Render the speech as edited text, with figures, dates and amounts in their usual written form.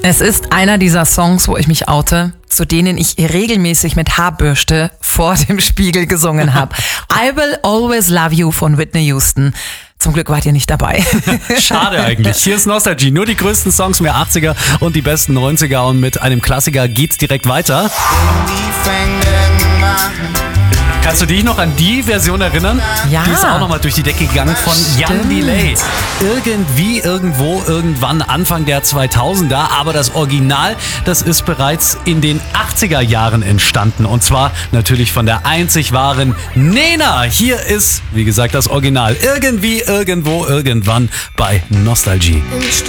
Es ist einer dieser Songs, wo ich mich oute, zu denen ich regelmäßig mit Haarbürste vor dem Spiegel gesungen habe. I Will Always Love You von Whitney Houston. Zum Glück wart ihr nicht dabei. Schade eigentlich. Hier ist Nostalgie. Nur die größten Songs mehr 80er und die besten 90er. Und mit einem Klassiker geht's direkt weiter. Kannst du dich noch an die Version erinnern? Ja. Die ist auch nochmal durch die Decke gegangen von Jan Delay. Irgendwie, irgendwo, irgendwann Anfang der 2000er. Aber das Original, das ist bereits in den 80er Jahren entstanden. Und zwar natürlich von der einzig wahren Nena. Hier ist, wie gesagt, das Original. Irgendwie, irgendwo, irgendwann bei Nostalgie.